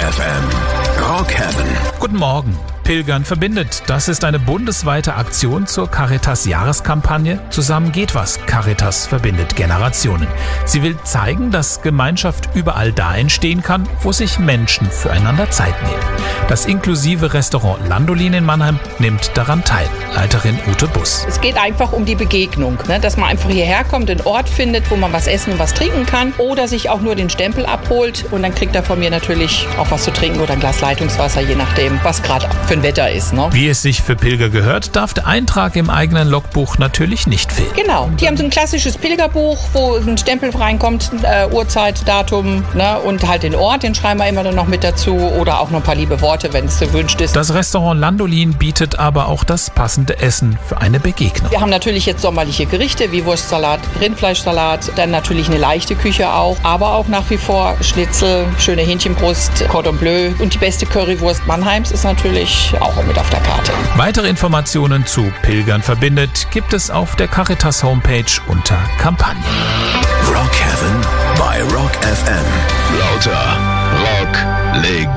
FM. Rock Heaven. Guten Morgen. Pilgern verbindet. Das ist eine bundesweite Aktion zur Caritas-Jahreskampagne Zusammen geht was. Caritas verbindet Generationen. Sie will zeigen, dass Gemeinschaft überall da entstehen kann, wo sich Menschen füreinander Zeit nehmen. Das inklusive Restaurant Landolin in Mannheim nimmt daran teil. Leiterin Ute Buss. Es geht einfach um die Begegnung, dass man einfach hierher kommt, einen Ort findet, wo man was essen und was trinken kann oder sich auch nur den Stempel abholt und dann kriegt er von mir natürlich auch was zu trinken oder ein Glas Leitungswasser, je nachdem, was gerade für ein Wetter ist. Wie es sich für Pilger gehört, darf der Eintrag im eigenen Logbuch natürlich nicht fehlen. Genau, die haben so ein klassisches Pilgerbuch, wo ein Stempel reinkommt, Uhrzeit, Datum und halt den Ort, den schreiben wir immer dann noch mit dazu oder auch noch ein paar liebe Worte, wenn es gewünscht ist. Das Restaurant Landolin bietet aber auch das passende Essen für eine Begegnung. Wir haben natürlich jetzt sommerliche Gerichte wie Wurstsalat, Rindfleischsalat, dann natürlich eine leichte Küche auch, aber auch nach wie vor Schnitzel, schöne Hähnchenbrust, Cordon Bleu und die beste Currywurst Mannheims ist natürlich auch mit auf der Karte. Weitere Informationen zu Pilgern verbindet gibt es auf der Caritas Homepage unter Kampagne. Rock Heaven bei Rock FM. Lauter Rock Legende.